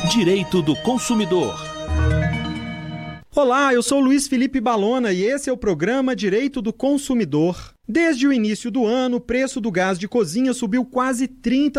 Direito do Consumidor. Olá, eu sou Luiz Felipe Balona e esse é o programa Direito do Consumidor. Desde o início do ano, o preço do gás de cozinha subiu quase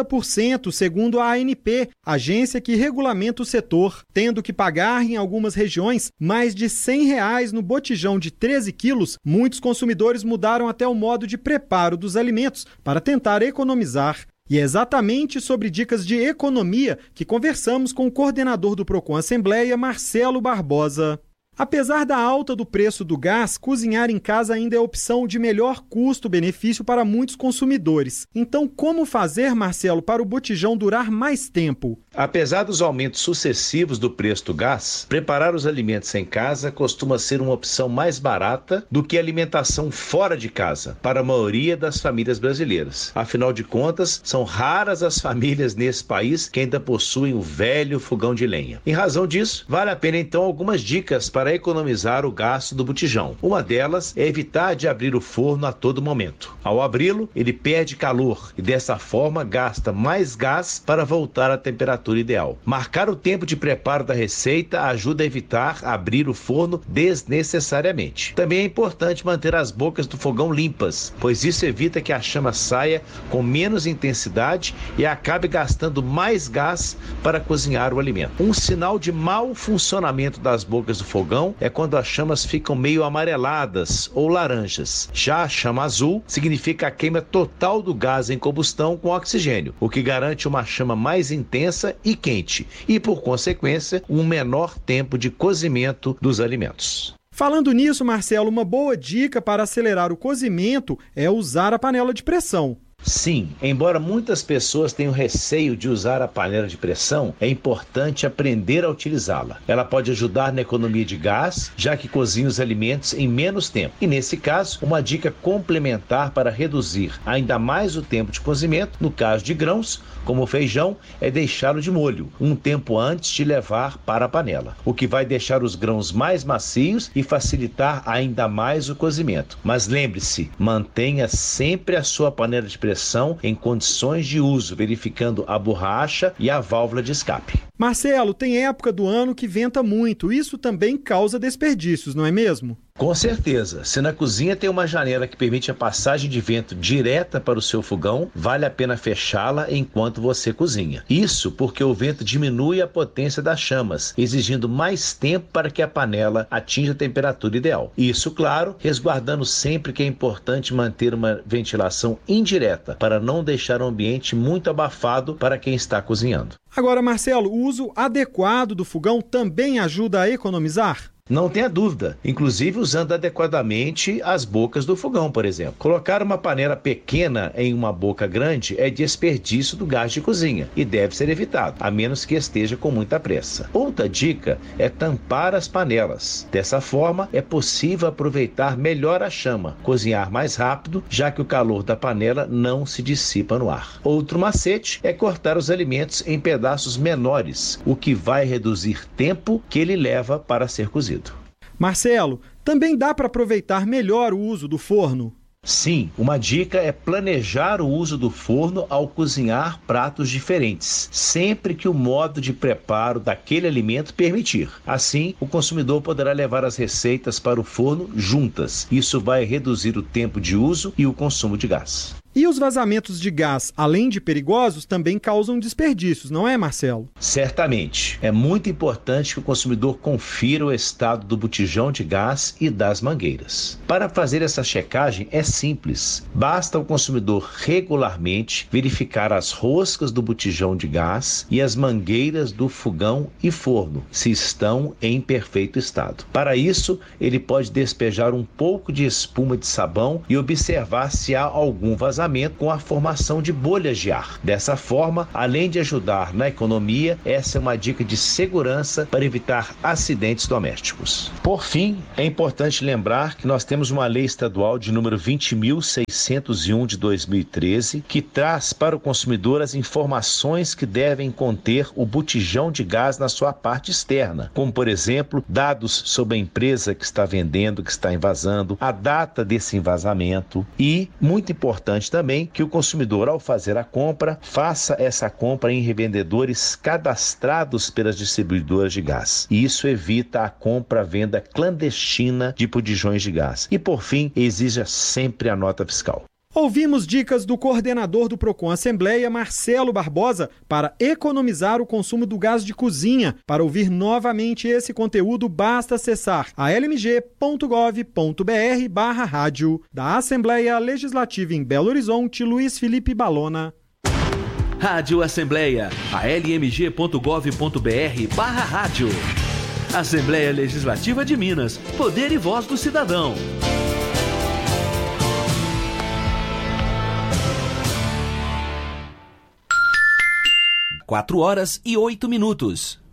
30%, segundo a ANP, agência que regulamenta o setor, tendo que pagar, em algumas regiões, mais de R$ 100 no botijão de 13 quilos. Muitos consumidores mudaram até o modo de preparo dos alimentos para tentar economizar. E é exatamente sobre dicas de economia que conversamos com o coordenador do Procon Assembleia, Marcelo Barbosa. Apesar da alta do preço do gás, cozinhar em casa ainda é a opção de melhor custo-benefício para muitos consumidores. Então, como fazer, Marcelo, para o botijão durar mais tempo? Apesar dos aumentos sucessivos do preço do gás, preparar os alimentos em casa costuma ser uma opção mais barata do que a alimentação fora de casa, para a maioria das famílias brasileiras. Afinal de contas, são raras as famílias nesse país que ainda possuem o velho fogão de lenha. Em razão disso, vale a pena então algumas dicas para economizar o gasto do botijão. Uma delas é evitar de abrir o forno a todo momento. Ao abri-lo, ele perde calor e dessa forma gasta mais gás para voltar à temperatura ideal. Marcar o tempo de preparo da receita ajuda a evitar abrir o forno desnecessariamente. Também é importante manter as bocas do fogão limpas, pois isso evita que a chama saia com menos intensidade e acabe gastando mais gás para cozinhar o alimento. Um sinal de mau funcionamento das bocas do fogão é quando as chamas ficam meio amareladas ou laranjas. Já a chama azul significa a queima total do gás em combustão com oxigênio, o que garante uma chama mais intensa e quente e, por consequência, um menor tempo de cozimento dos alimentos. Falando nisso, Marcelo, uma boa dica para acelerar o cozimento é usar a panela de pressão. Sim, embora muitas pessoas tenham receio de usar a panela de pressão, é importante aprender a utilizá-la. Ela pode ajudar na economia de gás, já que cozinha os alimentos em menos tempo. E nesse caso, uma dica complementar para reduzir ainda mais o tempo de cozimento, no caso de grãos, como o feijão, é deixá-lo de molho, um tempo antes de levar para a panela, o que vai deixar os grãos mais macios e facilitar ainda mais o cozimento. Mas lembre-se, mantenha sempre a sua panela de pressão em condições de uso, verificando a borracha e a válvula de escape. Marcelo, tem época do ano que venta muito, isso também causa desperdícios, não é mesmo? Com certeza, se na cozinha tem uma janela que permite a passagem de vento direta para o seu fogão, vale a pena fechá-la enquanto você cozinha. Isso porque o vento diminui a potência das chamas, exigindo mais tempo para que a panela atinja a temperatura ideal. Isso, claro, resguardando sempre que é importante manter uma ventilação indireta, para não deixar o ambiente muito abafado para quem está cozinhando. Agora, Marcelo, o uso adequado do fogão também ajuda a economizar? Não tenha dúvida, inclusive usando adequadamente as bocas do fogão, por exemplo. Colocar uma panela pequena em uma boca grande é desperdício do gás de cozinha e deve ser evitado, a menos que esteja com muita pressa. Outra dica é tampar as panelas. Dessa forma, é possível aproveitar melhor a chama, cozinhar mais rápido, já que o calor da panela não se dissipa no ar. Outro macete é cortar os alimentos em pedaços menores, o que vai reduzir tempo que ele leva para ser cozido. Marcelo, também dá para aproveitar melhor o uso do forno? Sim, uma dica é planejar o uso do forno ao cozinhar pratos diferentes, sempre que o modo de preparo daquele alimento permitir. Assim, o consumidor poderá levar as receitas para o forno juntas. Isso vai reduzir o tempo de uso e o consumo de gás. E os vazamentos de gás, além de perigosos, também causam desperdícios, não é, Marcelo? Certamente. É muito importante que o consumidor confira o estado do botijão de gás e das mangueiras. Para fazer essa checagem é simples. Basta o consumidor regularmente verificar as roscas do botijão de gás e as mangueiras do fogão e forno, se estão em perfeito estado. Para isso, ele pode despejar um pouco de espuma de sabão e observar se há algum vazamento com a formação de bolhas de ar. Dessa forma, além de ajudar na economia, essa é uma dica de segurança para evitar acidentes domésticos. Por fim, é importante lembrar que nós temos uma lei estadual de número 20.601 de 2013, que traz para o consumidor as informações que devem conter o botijão de gás na sua parte externa, como, por exemplo, dados sobre a empresa que está vendendo, que está envasando, a data desse envasamento e, muito importante também que o consumidor, ao fazer a compra, faça essa compra em revendedores cadastrados pelas distribuidoras de gás. E isso evita a compra-venda clandestina de botijões de gás. E, por fim, exija sempre a nota fiscal. Ouvimos dicas do coordenador do Procon Assembleia, Marcelo Barbosa, para economizar o consumo do gás de cozinha. Para ouvir novamente esse conteúdo, basta acessar almg.gov.br/rádio. Da Assembleia Legislativa em Belo Horizonte, Luiz Felipe Balona. Rádio Assembleia, almg.gov.br/rádio. Assembleia Legislativa de Minas, poder e voz do cidadão. 4 horas e 8 minutos.